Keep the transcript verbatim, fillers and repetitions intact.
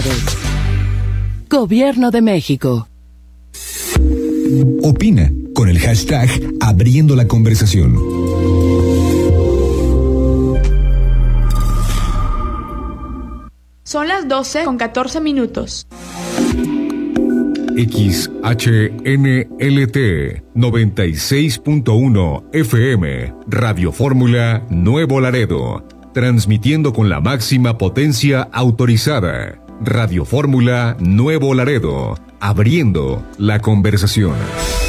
Gobierno de México. Opina con el hashtag Abriendo la Conversación. Son las doce con catorce minutos. X H N L T noventa y seis punto uno F M, Radio Fórmula Nuevo Laredo, transmitiendo con la máxima potencia autorizada. Radio Fórmula Nuevo Laredo, abriendo la conversación.